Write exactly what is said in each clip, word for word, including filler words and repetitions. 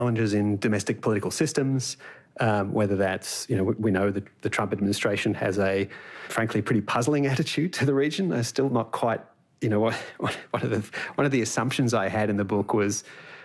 challenges in domestic political systems, um, whether that's, you know, we, we know that the Trump administration has a, frankly, pretty puzzling attitude to the region. They're still not quite, you know, one of the one of the assumptions I had in the book was,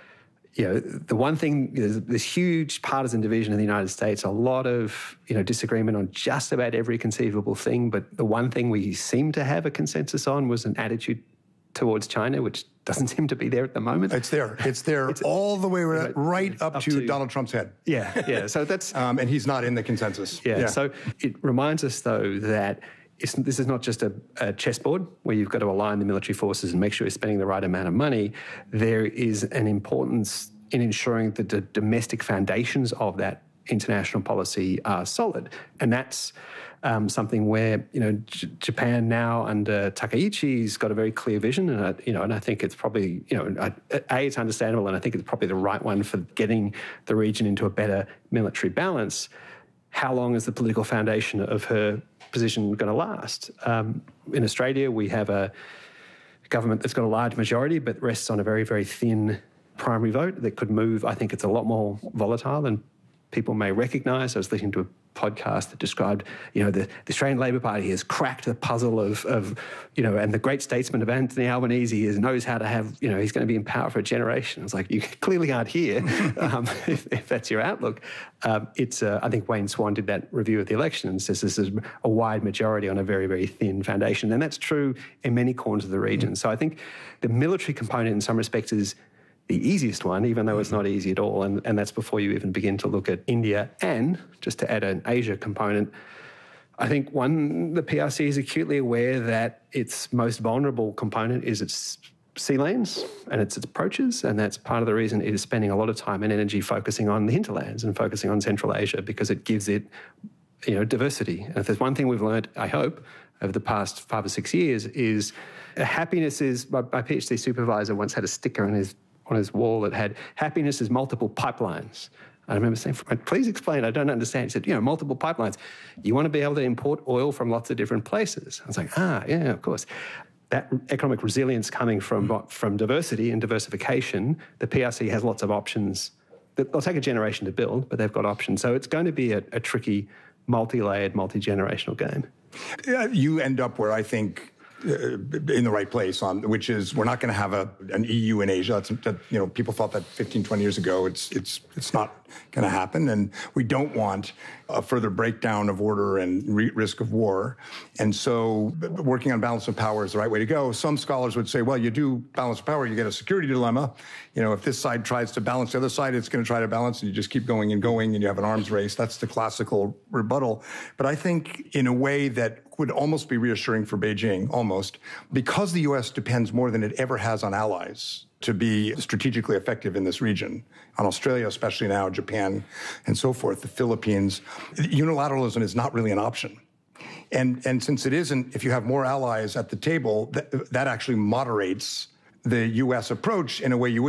you know, the one thing, there's this huge partisan division in the United States, a lot of, you know, disagreement on just about every conceivable thing, but the one thing we seem to have a consensus on was an attitude towards China, which doesn't seem to be there at the moment. It's there. It's there it's, all the way right, right up, up to, to Donald Trump's head. Yeah, yeah. So that's... um, and he's not in the consensus. Yeah, yeah. So it reminds us, though, that It's, this is not just a, a chessboard where you've got to align the military forces and make sure you're spending the right amount of money. There is an importance in ensuring that the domestic foundations of that international policy are solid. And that's um, something where, you know, J- Japan now under Takaichi's got a very clear vision. And, I, you know, and I think it's probably, you know, I, A, it's understandable, and I think it's probably the right one for getting the region into a better military balance. How long is the political foundation of her position going to last? Um, in Australia, we have a government that's got a large majority but rests on a very, very thin primary vote that could move. I think it's a lot more volatile than people may recognise. I was listening to a podcast that described, you know, the, the Australian Labor Party has cracked the puzzle of, of, you know, and the great statesman of Anthony Albanese is, knows how to have, you know, he's going to be in power for a generation. It's like, you clearly aren't here um, if, if that's your outlook. Um, it's, uh, I think Wayne Swan did that review of the election and says this is a wide majority on a very, very thin foundation. And that's true in many corners of the region. Mm. So I think the military component in some respects is the easiest one, even though it's not easy at all. And, and that's before you even begin to look at India. And just to add an Asia component, I think, one, the P R C is acutely aware that its most vulnerable component is its sea lanes and its, its approaches. And that's part of the reason it is spending a lot of time and energy focusing on the hinterlands and focusing on Central Asia, because it gives it, you know, diversity. And if there's one thing we've learned, I hope, over the past five or six years is uh, happiness is, my, my PhD supervisor once had a sticker on his on his wall that had, happiness is multiple pipelines. I remember saying, please explain, I don't understand. He said, you know, multiple pipelines. You want to be able to import oil from lots of different places. I was like, ah, yeah, of course. That economic resilience coming from, mm. from diversity and diversification, the P R C has lots of options. They'll take a generation to build, but they've got options. So it's going to be a, a tricky, multi-layered, multi-generational game. Yeah, you end up where I think Uh, in the right place on, which is we're not going to have a, an E U in Asia. That's, that, you know, people thought that fifteen, twenty years ago. It's, it's, it's not going to happen. And we don't want a further breakdown of order and re- risk of war. And so working on balance of power is the right way to go. Some scholars would say, well, you do balance of power, you get a security dilemma. You know, if this side tries to balance the other side, it's going to try to balance, and you just keep going and going, and you have an arms race. That's the classical rebuttal. But I think in a way that would almost be reassuring for Beijing, almost, because the U S depends more than it ever has on allies to be strategically effective in this region, on Australia especially now, Japan, and so forth, the Philippines. Unilateralism is not really an option. And, and since it isn't, if you have more allies at the table, that, that actually moderates the U S approach in a way you wouldn't